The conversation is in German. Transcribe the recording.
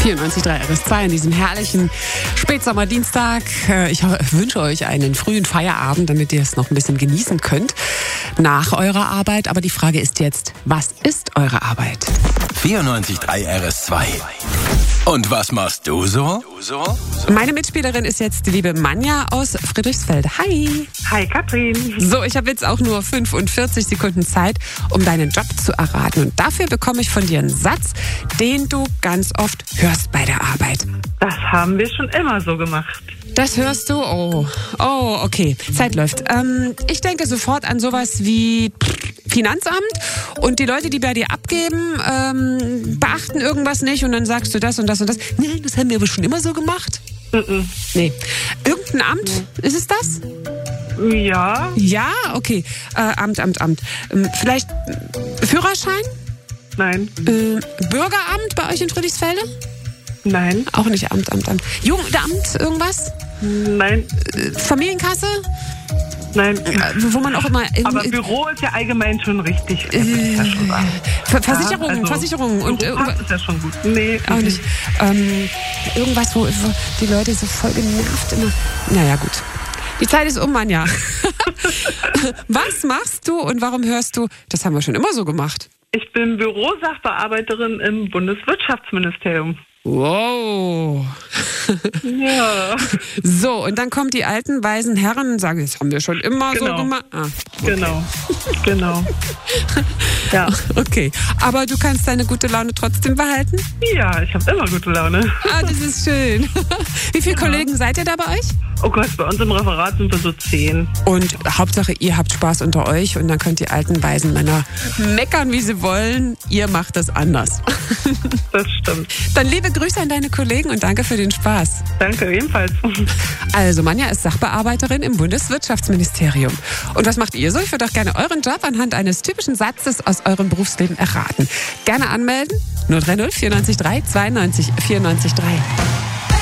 94.3 RS2 an diesem herrlichen Spätsommerdienstag. Ich wünsche euch einen frühen Feierabend, damit ihr es noch ein bisschen genießen könnt nach eurer Arbeit. Aber die Frage ist jetzt, was ist eure Arbeit? 94.3 RS2. Und was machst du so? Meine Mitspielerin ist jetzt die liebe Manja aus Friedrichsfeld. Hi. Hi Katrin. So, ich habe jetzt auch nur 45 Sekunden Zeit, um deinen Job zu erraten. Und dafür bekomme ich von dir einen Satz, den du ganz oft hörst bei der Arbeit. Das haben wir schon immer so gemacht. Das hörst du? Oh, okay. Zeit läuft. Ich denke sofort an sowas wie Finanzamt und die Leute, die bei dir abgeben, beachten irgendwas nicht und dann sagst du das und das und das. Nee, das haben wir aber schon immer so gemacht. Nee. Irgendein Amt? Ist es das? Ja. Ja? Okay. Amt. Vielleicht Führerschein? Nein. Bürgeramt bei euch in Friedrichsfelde? Nein. Auch nicht Amt. Jugendamt, irgendwas? Nein. Familienkasse? Nein. Wo man auch immer... Aber Büro ist ja allgemein schon richtig. Ja schon wahr. Versicherungen. Und passt ist ja schon gut. Nee. auch nicht. Irgendwas, wo die Leute so voll genervt immer... Naja, gut. Die Zeit ist um, Manja. Was machst du und warum hörst du, das haben wir schon immer so gemacht? Ich bin Bürosachbearbeiterin im Bundeswirtschaftsministerium. Wow. Ja. So, und dann kommen die alten, weisen Herren und sagen, das haben wir schon immer so gemacht. Okay. Genau. Ja. Okay, aber du kannst deine gute Laune trotzdem behalten? Ja, ich habe immer gute Laune. Das ist schön. Wie viele Kollegen seid ihr da bei euch? Oh Gott, bei uns im Referat sind wir so 10. Und Hauptsache, ihr habt Spaß unter euch und dann könnt die alten, weisen Männer meckern, wie sie wollen. Ihr macht das anders. Das stimmt. Dann liebe Grüße an deine Kollegen und danke für den Spaß. Danke, ebenfalls. Also, Manja ist Sachbearbeiterin im Bundeswirtschaftsministerium. Und was macht ihr so? Ich würde auch gerne euren Job anhand eines typischen Satzes aus eurem Berufsleben erraten. Gerne anmelden. 030 94 3 92 94 3.